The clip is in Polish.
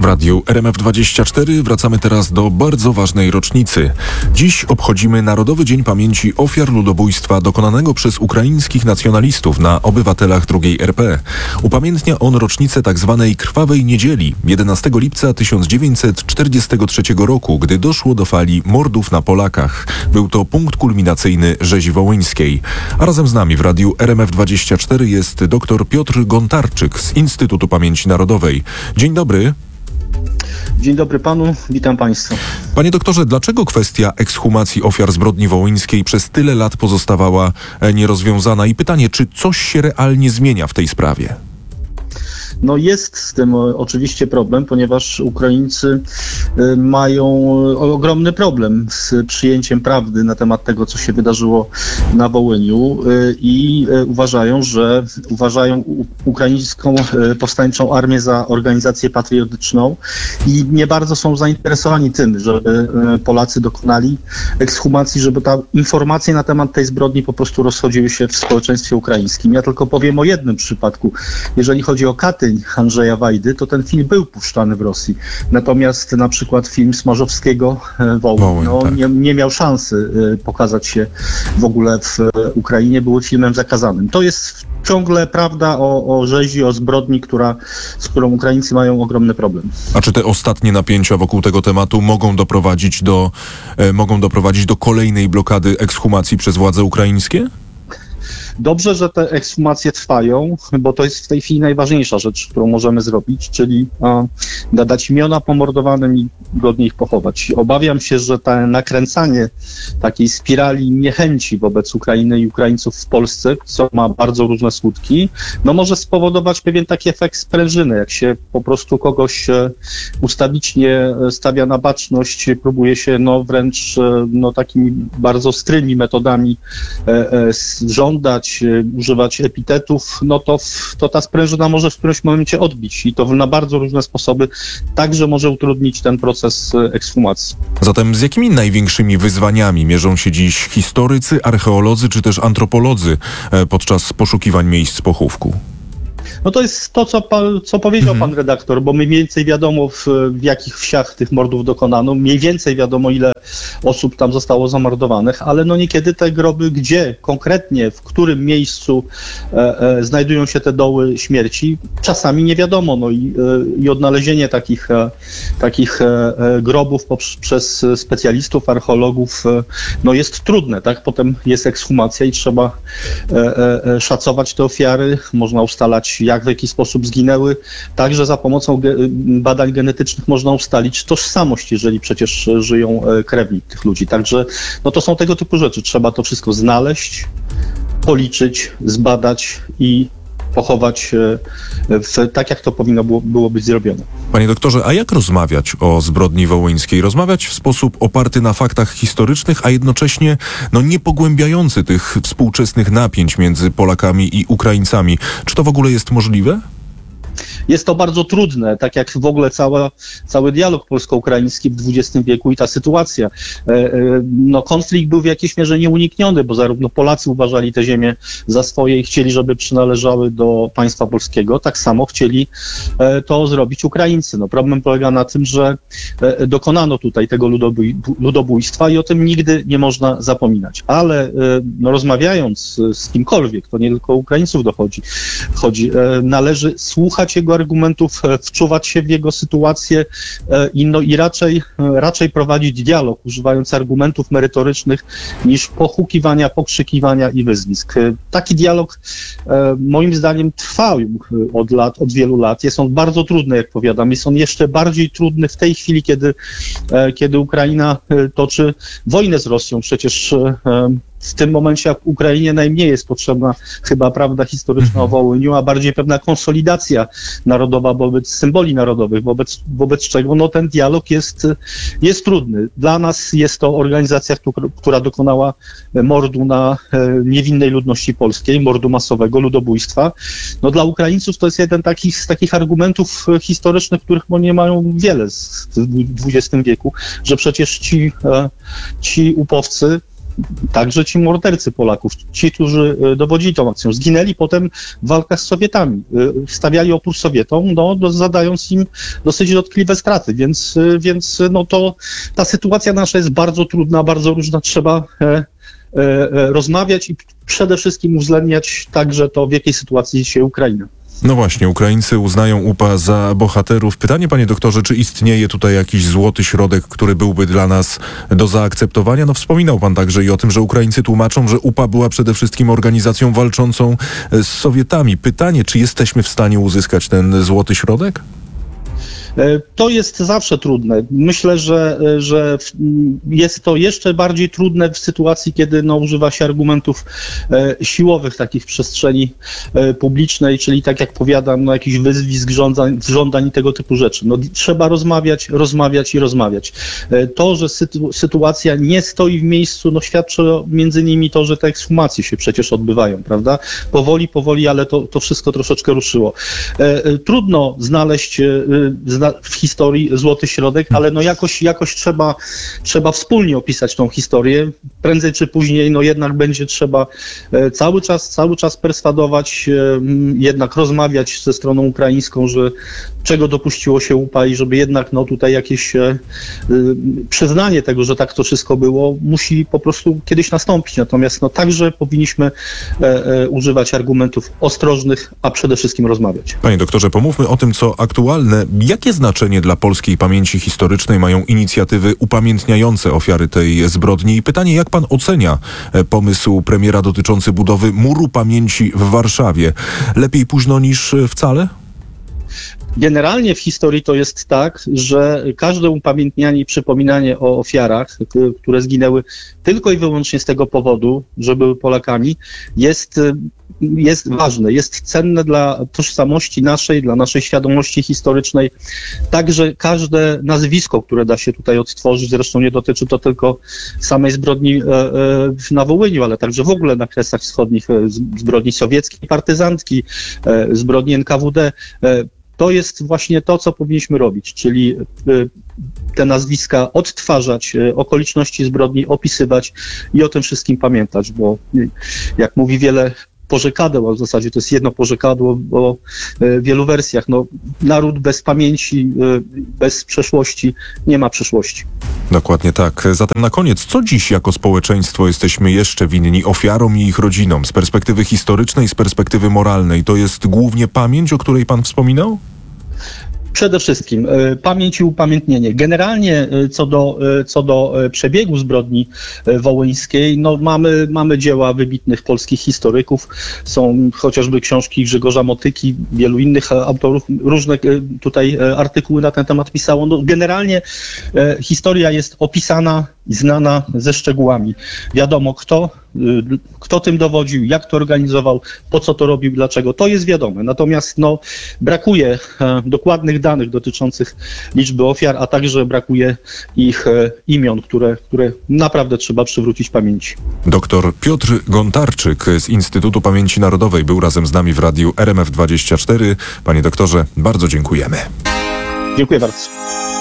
radiu RMF24 wracamy teraz do bardzo ważnej rocznicy. Dziś obchodzimy Narodowy Dzień Pamięci Ofiar Ludobójstwa dokonanego przez ukraińskich nacjonalistów na obywatelach II RP. Upamiętnia on rocznicę tzw. Krwawej Niedzieli 11 lipca 1943 roku, gdy doszło do fali mordów na Polakach. Był to punkt kulminacyjny rzezi wołyńskiej. A razem z nami w radiu RMF24 jest dr Piotr Gontarczyk z Instytutu Pamięci Narodowej. Dzień dobry. Dzień dobry panu, witam państwa. Panie doktorze, dlaczego kwestia ekshumacji ofiar zbrodni wołyńskiej przez tyle lat pozostawała nierozwiązana? I pytanie, czy coś się realnie zmienia w tej sprawie? No jest z tym oczywiście problem, ponieważ Ukraińcy mają ogromny problem z przyjęciem prawdy na temat tego, co się wydarzyło na Wołyniu i uważają ukraińską powstańczą armię za organizację patriotyczną i nie bardzo są zainteresowani tym, żeby Polacy dokonali ekshumacji, żeby ta informacja na temat tej zbrodni po prostu rozchodziły się w społeczeństwie ukraińskim. Ja tylko powiem o jednym przypadku. Jeżeli chodzi o Katyń Andrzeja Wajdy, to ten film był puszczany w Rosji. Natomiast na przykład film Smarzowskiego Wołyń nie miał szansy pokazać się w ogóle w Ukrainie, był filmem zakazanym. To jest ciągle prawda o rzezi, o zbrodni, z którą Ukraińcy mają ogromny problem. A czy te ostatnie napięcia wokół tego tematu mogą doprowadzić do kolejnej blokady ekshumacji przez władze ukraińskie? Dobrze, że te ekshumacje trwają, bo to jest w tej chwili najważniejsza rzecz, którą możemy zrobić, czyli nadać imiona pomordowanym i godnie ich pochować. Obawiam się, że to nakręcanie takiej spirali niechęci wobec Ukrainy i Ukraińców w Polsce, co ma bardzo różne skutki, może spowodować pewien taki efekt sprężyny, jak się po prostu kogoś ustawicznie stawia na baczność, próbuje się wręcz takimi bardzo ostrymi metodami żądać, używać epitetów, to ta sprężyna może w którymś momencie odbić i to na bardzo różne sposoby także może utrudnić ten proces ekshumacji. Zatem z jakimi największymi wyzwaniami mierzą się dziś historycy, archeolodzy czy też antropolodzy podczas poszukiwań miejsc pochówku? To jest to, co powiedział pan redaktor, bo mniej więcej wiadomo, w jakich wsiach tych mordów dokonano, mniej więcej wiadomo, ile osób tam zostało zamordowanych, ale niekiedy te groby, gdzie konkretnie, w którym miejscu znajdują się te doły śmierci, czasami nie wiadomo. I odnalezienie takich grobów przez specjalistów, archeologów, jest trudne, tak? Potem jest ekshumacja i trzeba szacować te ofiary, można ustalać, w jaki sposób zginęły. Także za pomocą badań genetycznych można ustalić tożsamość, jeżeli przecież żyją krewni tych ludzi. Także to są tego typu rzeczy. Trzeba to wszystko znaleźć, policzyć, zbadać i pochować tak, jak to powinno było być zrobione. Panie doktorze, a jak rozmawiać o zbrodni wołyńskiej? Rozmawiać w sposób oparty na faktach historycznych, a jednocześnie nie pogłębiający tych współczesnych napięć między Polakami i Ukraińcami. Czy to w ogóle jest możliwe? Jest to bardzo trudne, tak jak w ogóle cały dialog polsko-ukraiński w XX wieku i ta sytuacja. Konflikt był w jakiejś mierze nieunikniony, bo zarówno Polacy uważali te ziemię za swoje i chcieli, żeby przynależały do państwa polskiego, tak samo chcieli to zrobić Ukraińcy. Problem polega na tym, że dokonano tutaj tego ludobójstwa i o tym nigdy nie można zapominać. Ale rozmawiając z kimkolwiek, to nie tylko Ukraińców chodzi, należy słuchać jego argumentów, wczuwać się w jego sytuację i raczej prowadzić dialog, używając argumentów merytorycznych niż pohukiwania, pokrzykiwania i wyzwisk. Taki dialog moim zdaniem trwał od wielu lat. Jest on bardzo trudny, jak powiadam. Jest on jeszcze bardziej trudny w tej chwili, kiedy Ukraina toczy wojnę z Rosją. Przecież w tym momencie Ukrainie najmniej jest potrzebna chyba prawda historyczna o Wołyniu, a bardziej pewna konsolidacja narodowa wobec symboli narodowych, wobec czego ten dialog jest trudny. Dla nas jest to organizacja, która dokonała mordu na niewinnej ludności polskiej, mordu masowego, ludobójstwa. Dla Ukraińców to jest jeden z takich argumentów historycznych, których nie mają wiele w XX wieku, że przecież ci upowcy także ci mordercy Polaków, ci, którzy dowodzili tą akcją, zginęli potem w walkach z Sowietami, stawiali opór Sowietom, zadając im dosyć dotkliwe straty, więc no to ta sytuacja nasza jest bardzo trudna, bardzo różna, trzeba rozmawiać i przede wszystkim uwzględniać także to, w jakiej sytuacji jest dzisiaj Ukraina. No właśnie, Ukraińcy uznają UPA za bohaterów. Pytanie, panie doktorze, czy istnieje tutaj jakiś złoty środek, który byłby dla nas do zaakceptowania? No wspominał pan także i o tym, że Ukraińcy tłumaczą, że UPA była przede wszystkim organizacją walczącą z Sowietami. Pytanie, czy jesteśmy w stanie uzyskać ten złoty środek? To jest zawsze trudne. Myślę, że jest to jeszcze bardziej trudne w sytuacji, kiedy używa się argumentów siłowych takich w przestrzeni publicznej, czyli tak jak powiadam, jakichś wyzwisk, żądań i tego typu rzeczy. Trzeba rozmawiać i rozmawiać. To, że sytuacja nie stoi w miejscu, świadczy między innymi to, że te ekshumacje się przecież odbywają, prawda? Powoli, ale to wszystko troszeczkę ruszyło. Trudno znaleźć w historii złoty środek, ale jakoś trzeba wspólnie opisać tą historię. Prędzej czy później jednak będzie trzeba cały czas perswadować, jednak rozmawiać ze stroną ukraińską, że czego dopuściło się UPA i żeby jednak tutaj jakieś przyznanie tego, że tak to wszystko było, musi po prostu kiedyś nastąpić. Natomiast także powinniśmy używać argumentów ostrożnych, a przede wszystkim rozmawiać. Panie doktorze, pomówmy o tym, co aktualne. Jakie znaczenie dla polskiej pamięci historycznej mają inicjatywy upamiętniające ofiary tej zbrodni? I pytanie, jak pan ocenia pomysł premiera dotyczący budowy muru pamięci w Warszawie? Lepiej późno niż wcale? Generalnie w historii to jest tak, że każde upamiętnianie i przypominanie o ofiarach, które zginęły tylko i wyłącznie z tego powodu, że były Polakami, jest ważne, jest cenne dla tożsamości naszej, dla naszej świadomości historycznej. Także każde nazwisko, które da się tutaj odtworzyć, zresztą nie dotyczy to tylko samej zbrodni na Wołyniu, ale także w ogóle na Kresach Wschodnich, zbrodni sowieckiej, partyzantki, zbrodni NKWD. To jest właśnie to, co powinniśmy robić, czyli te nazwiska odtwarzać, okoliczności zbrodni opisywać i o tym wszystkim pamiętać, bo jak mówi wiele porzekadeł, a w zasadzie to jest jedno porzekadło o wielu wersjach. Naród bez pamięci, bez przeszłości nie ma przyszłości. Dokładnie tak. Zatem na koniec, co dziś jako społeczeństwo jesteśmy jeszcze winni ofiarom i ich rodzinom? Z perspektywy historycznej, z perspektywy moralnej, to jest głównie pamięć, o której pan wspominał? Przede wszystkim pamięć i upamiętnienie. Generalnie co do przebiegu zbrodni wołyńskiej, mamy dzieła wybitnych polskich historyków, są chociażby książki Grzegorza Motyki, wielu innych autorów, różne tutaj artykuły na ten temat pisało. Generalnie historia jest opisana i znana ze szczegółami. Wiadomo kto tym dowodził, jak to organizował, po co to robił, dlaczego. To jest wiadome. Natomiast brakuje dokładnych danych dotyczących liczby ofiar, a także brakuje ich imion, które naprawdę trzeba przywrócić pamięci. Doktor Piotr Gontarczyk z Instytutu Pamięci Narodowej był razem z nami w radiu RMF24. Panie doktorze, bardzo dziękujemy. Dziękuję bardzo.